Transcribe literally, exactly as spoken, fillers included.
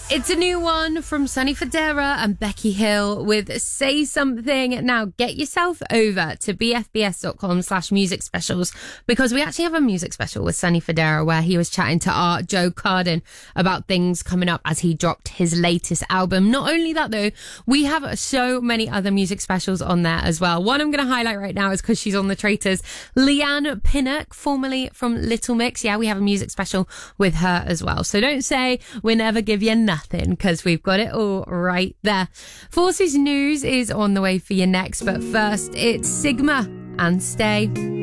It's a new one from Sonny Fodera and Becky Hill with Say Something. Now get yourself over to bfbs.com slash music specials because we actually have a music special with Sonny Fodera where he was chatting to our Joe Carden about things coming up as he dropped his latest album. Not only that though, we have so many other music specials on there as well. One I'm going to highlight right now is because she's on the Traitors. Leanne Pinnock, formerly from Little Mix. Yeah, we have a music special with her as well. So don't say we never give you nothing, because we've got it all right there. Forces News is on the way for you next, but first it's Sigma and Stay.